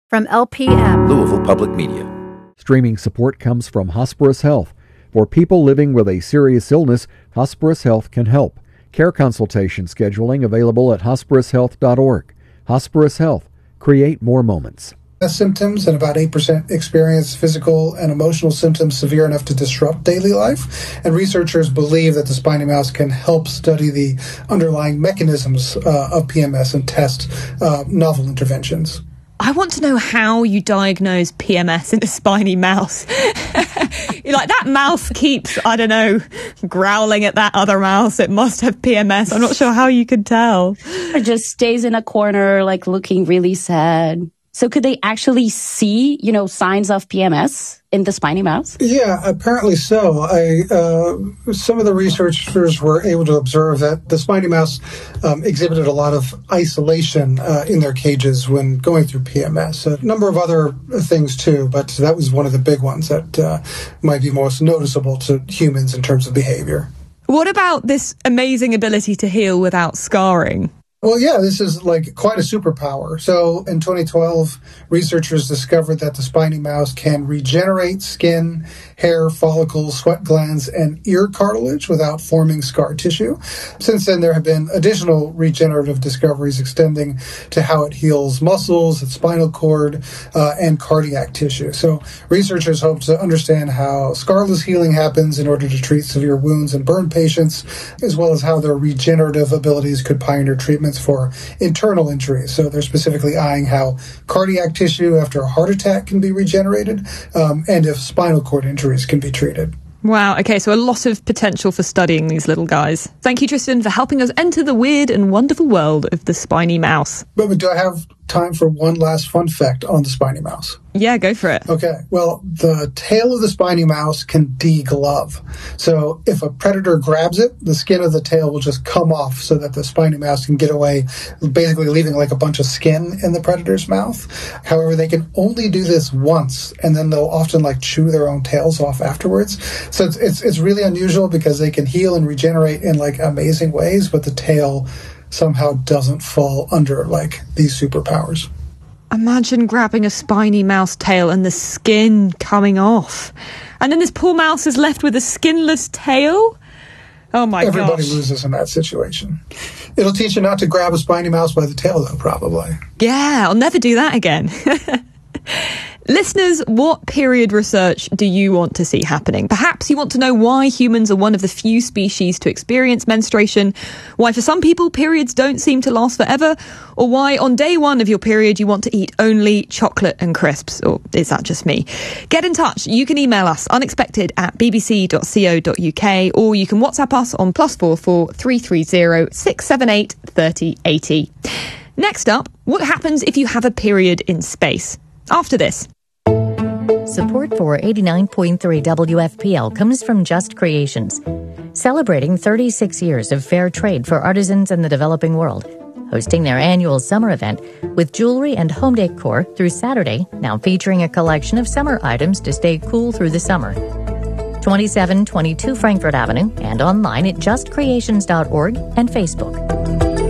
From LPM, Louisville Public Media. Streaming support comes from Hesperus Health. For people living with a serious illness, Hesperus Health can help. Care consultation scheduling available at hesperushealth.org. Hesperus Health. Create more moments. Symptoms, and about 8% experience physical and emotional symptoms severe enough to disrupt daily life. And researchers believe that the spiny mouse can help study the underlying mechanisms of PMS and test novel interventions. I want to know how you diagnose PMS in a spiny mouse. You're like, that mouse keeps, I don't know, growling at that other mouse. It must have PMS. I'm not sure how you could tell. Or just stays in a corner, like looking really sad. So could they actually see, signs of PMS in the spiny mouse? Yeah, apparently so. Some of the researchers were able to observe that the spiny mouse exhibited a lot of isolation in their cages when going through PMS. A number of other things too, but that was one of the big ones that might be most noticeable to humans in terms of behavior. What about this amazing ability to heal without scarring? Well, yeah, this is like quite a superpower. So in 2012, researchers discovered that the spiny mouse can regenerate skin, hair, follicles, sweat glands, and ear cartilage without forming scar tissue. Since then, there have been additional regenerative discoveries extending to how it heals muscles, its spinal cord, and cardiac tissue. So researchers hope to understand how scarless healing happens in order to treat severe wounds and burn patients, as well as how their regenerative abilities could pioneer treatments for internal injuries. So they're specifically eyeing how cardiac tissue after a heart attack can be regenerated, and if spinal cord injuries can be treated. Wow, okay, so a lot of potential for studying these little guys. Thank you, Tristan, for helping us enter the weird and wonderful world of the spiny mouse. But do I have time for one last fun fact on the spiny mouse? Yeah, go for it. Okay, well, the tail of the spiny mouse can deglove. So if a predator grabs it, the skin of the tail will just come off so that the spiny mouse can get away, basically leaving like a bunch of skin in the predator's mouth. However, they can only do this once, and then they'll often like chew their own tails off afterwards. So it's really unusual because they can heal and regenerate in like amazing ways, but the tail somehow doesn't fall under like these superpowers. Imagine grabbing a spiny mouse tail and the skin coming off. And then this poor mouse is left with a skinless tail? Oh my gosh. Everybody loses in that situation. It'll teach you not to grab a spiny mouse by the tail, though, probably. Yeah, I'll never do that again. Listeners, what period research do you want to see happening? Perhaps you want to know why humans are one of the few species to experience menstruation, why for some people periods don't seem to last forever, or why on day one of your period you want to eat only chocolate and crisps, or is that just me? Get in touch. You can email us unexpected@bbc.co.uk, or you can WhatsApp us on +44 330 678 3080. Next up, what happens if you have a period in space? After this. Support for 89.3 WFPL comes from Just Creations, celebrating 36 years of fair trade for artisans in the developing world, hosting their annual summer event with jewelry and home decor through Saturday, now featuring a collection of summer items to stay cool through the summer. 2722 Frankfurt Avenue and online at justcreations.org and Facebook.